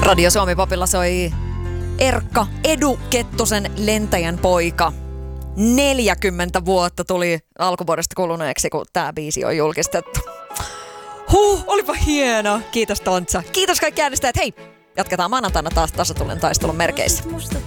Radio Suomi-popilla soi Erkka Edu Kettusen Lentäjän poika. 40 vuotta tuli alkuvuodesta kuluneeksi, kun tää biisi on julkistettu. Olipa hieno. Kiitos Tontsa. Kiitos kaikki äänestäjät. Hei, jatketaan maanantaina taas tasatullen taistelun merkeissä.